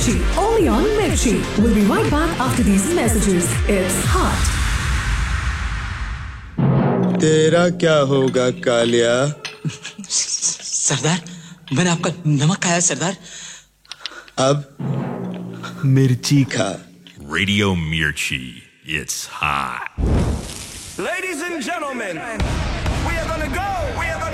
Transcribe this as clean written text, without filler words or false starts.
Mirchi, only on Mirchi. We'll be right back after these messages. It's hot. तेरा क्या होगा कालिया? सरदार, मैंने आपका नमक खाया सरदार. अब मिर्ची खा. Radio Mirchi, it's hot. Ladies and gentlemen, we are gonna go.